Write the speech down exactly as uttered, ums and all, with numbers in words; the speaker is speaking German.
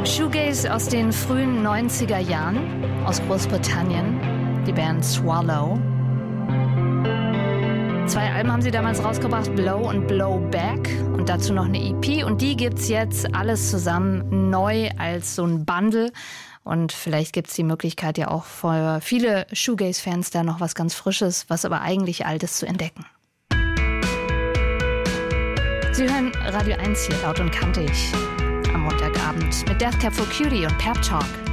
Shoegaze aus den frühen neunziger Jahren aus Großbritannien, die Band Swallow. Zwei Alben haben sie damals rausgebracht, Blow und Blow Back, und dazu noch eine E P, und die gibt's jetzt alles zusammen neu als so ein Bundle. Und vielleicht gibt's die Möglichkeit ja auch für viele Shoegaze-Fans da noch was ganz Frisches, was aber eigentlich Altes zu entdecken. Sie hören Radio eins hier laut und kantig am Montagabend mit Death Cab for Cutie und Pep Talk.